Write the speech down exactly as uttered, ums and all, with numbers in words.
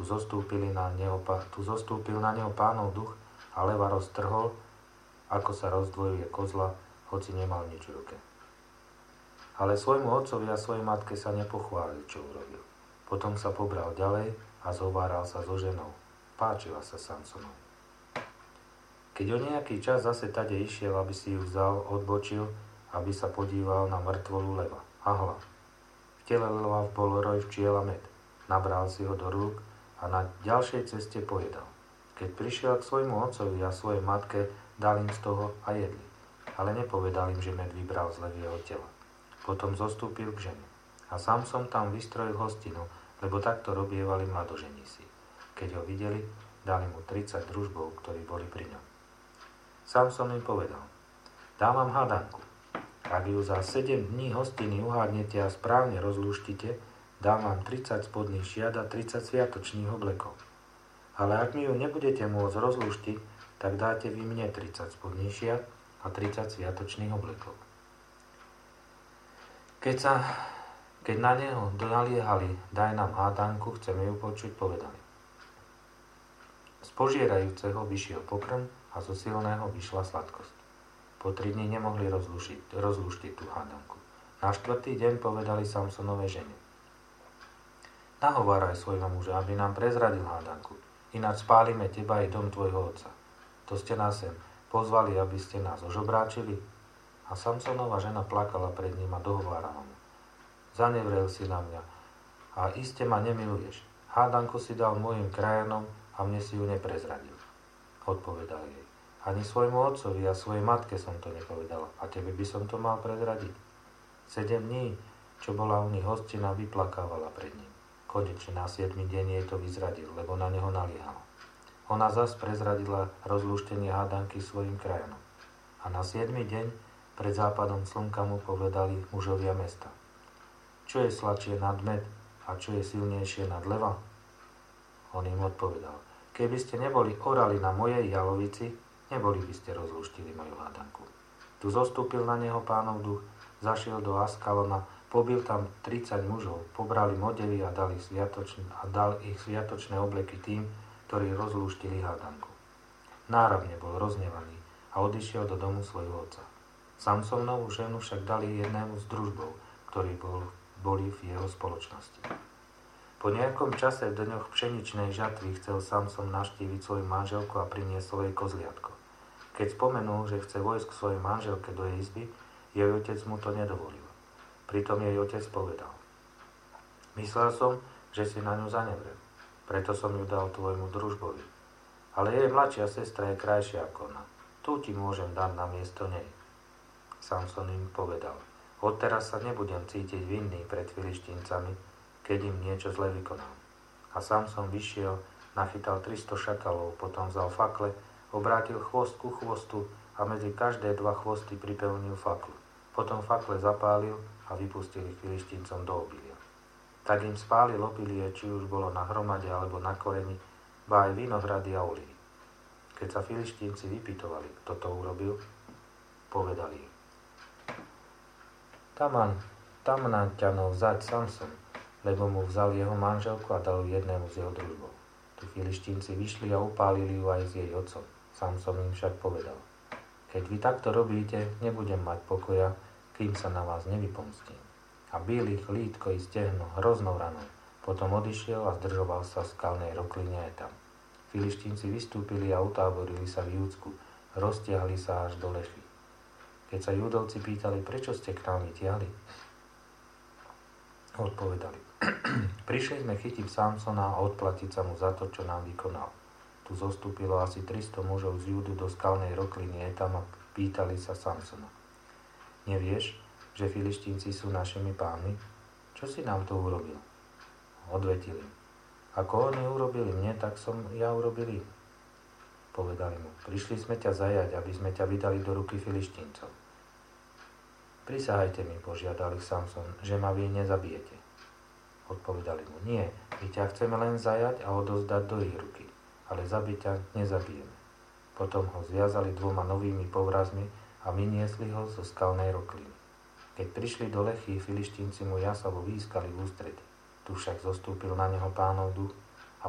Tu zostúpili na neho, tu zostúpil na neho Pánov duch a leva roztrhol, ako sa rozdvojuje kozla, hoci nemal nič v ruke. Ale svojmu otcovi a svojej matke sa nepochválil, čo urobil. Potom sa pobral ďalej a zhováral sa so ženou. Páčila sa Samsonovi. Keď o nejaký čas zase tade išiel, aby si ju vzal, odbočil, aby sa podíval na mŕtvolu leva. A hľa, v tele leva bol roj včiel a med. Nabral si ho do rúk a na ďalšej ceste pojedal. Keď prišiel k svojmu otcovi a svojej matke, dal im z toho a jedli. Ale nepovedal im, že med vybral z levieho tela. Potom zostúpil k žene. A Samson tam vystrojil hostinu, lebo takto robievali mladoženísi. Keď ho videli, dali mu tridsať družbov, ktorí boli pri ňom. Samson im povedal: dám vám hádanku. Ak ju za sedem dní hostiny uhádnete a správne rozlúštite, dám vám tridsať spodných šiat a tridsať sviatočných oblekov. Ale ak mi ju nebudete môcť rozlúštiť, tak dáte vy mne tridsať spodných šiat a tridsať sviatočných oblekov. Keď, sa, keď na neho naliehali, daj nám hádanku, chceme ju počuť, povedali. Z požierajúceho vyšiel pokrm a zo silného vyšla sladkosť. Po tri dni nemohli rozlušiť, rozluštiť tú hádanku. Na štvrtý deň povedali Samsonovej žene: nahováraj svojho muža, aby nám prezradil hádanku, ináč spálime teba aj dom tvojho otca. To ste nás sem pozvali, aby ste nás ožobráčili? A Samsonova žena plakala pred ním a dohovárala mu: zanevrel si na mňa a iste ma nemiluješ. Hádanku si dal mojim krajanom a mne si ju neprezradil. Odpovedal jej: ani svojmu otcovi a svojej matke som to nepovedala. A tebe by som to mal prezradiť? Sedem dní, čo bola u nich hostina, vyplakávala pred ním. Konečne na siedmy deň jej to vyzradil, lebo na neho naliehal. Ona zas prezradila rozlúštenie hádanky svojim krajanom. A na siedmy deň pred západom slnka mu povedali mužovia mesta: čo je sladšie nad med a čo je silnejšie nad leva? On im odpovedal: keby ste neboli orali na mojej jalovici, neboli by ste rozlúštili moju hádanku. Tu zostúpil na neho Pánov duch, zašiel do Askalona, pobil tam tridsať mužov, pobral im odevy a dal ich, sviatočné, a dal ich sviatočné obleky tým, ktorí rozlúštili hádanku. Náravne bol roznevaný a odišiel do domu svojho otca. Samsonovú ženu však dali jednému z družbov, ktorí bol, boli v jeho spoločnosti. Po nejakom čase v dňoch pšeničnej žatvy chcel Samson navštíviť svoju manželku a priniesť svoje kozliatko. Keď spomenul, že chce vojsť k svojej manželke do jej izby, jej otec mu to nedovolil. Pritom jej otec povedal: myslel som, že si na ňu zanevrel, preto som ju dal tvojmu družbovi. Ale jej mladšia sestra je krajšia ako ona. Tu ti môžem dať na miesto nej. Samson im povedal: odteraz sa nebudem cítiť vinný pred Filištíncami, keď im niečo zle vykonám. A Samson vyšiel, nachytal tristo šakalov, potom vzal fakle, obrátil chvost ku chvostu a medzi každé dva chvosty pripevnil faklu. Potom fakle zapálil a vypustil ich Filištíncom do obilia. Tak im spálil obilie, či už bolo na hromade alebo na koreni, ba aj vinohrady a olivy. Keď sa Filištínci vypytovali, kto to urobil, povedali im: Taman, Tamnaťanov zať Samson, lebo mu vzal jeho manželku a dal ju jednému z jeho družbov. Tu Filištínci vyšli a upálili ju aj s jej otcom. Samson im však povedal: keď vy takto robíte, nebudem mať pokoja, kým sa na vás nevypomstím. A bil ich lítko i stehno, hroznou ranou. Potom odišiel a zdržoval sa v skalnej rokline aj tam. Filištínci vystúpili a utáborili sa v Júdsku, roztiahli sa až do Lechy. Keď sa Júdovci pýtali, prečo ste k nám vytiahli, odpovedali: prišli sme chytiť Samsona a odplatiť sa mu za to, čo nám vykonal. Tu zostúpilo asi tristo mužov z Júdu do skalnej rokliny Etam a pýtali sa Samsona: nevieš, že Filištínci sú našimi pánmi? Čo si nám to urobil? Odvetili: ako oni urobili mne, tak som ja urobil im. Povedali mu: prišli sme ťa zajať, aby sme ťa vydali do ruky Filištíncov. Prisahajte mi, požiadal ich Samson, že ma vy nezabijete. Odpovedali mu: nie, my ťa chceme len zajať a odozdať do ich ruky, ale zabiť ťa nezabijeme. Potom ho zviazali dvoma novými povrazmi a vyniesli ho zo skalnej rokliny. Keď prišli do Lechy, Filištínci mu jasavo výskali v ústrety. Tu však zostúpil na neho Pánov duch